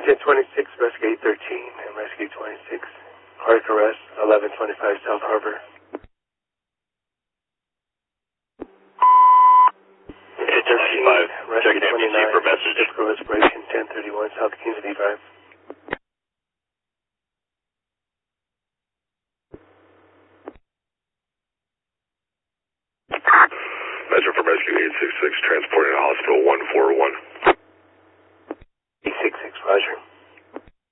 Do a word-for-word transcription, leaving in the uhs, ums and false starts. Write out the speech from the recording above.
ten twenty-six, Rescue eight thirteen, and Rescue twenty-six. Cardiac arrest, eleven twenty-five South Harbor. eight thirteen, Rescue twenty-nine, for message. Typical respiration, ten thirty-one South Kingsley Drive. Measure for Rescue eight six six, transporting to hospital one four one.